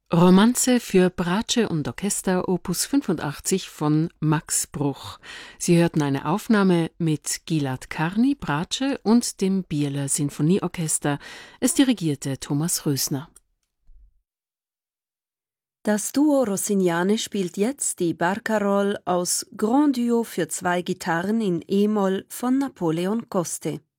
Romanze für Bratsche und Orchester Opus 85 von Max Bruch. Sie hörten eine Aufnahme mit Gilad Karni, Bratsche und dem Bieler Sinfonieorchester. Es dirigierte Thomas Rösner. Das Duo Rossignane spielt jetzt die Barcarolle aus Grand Duo für 2 Gitarren in E-Moll von Napoleon Coste.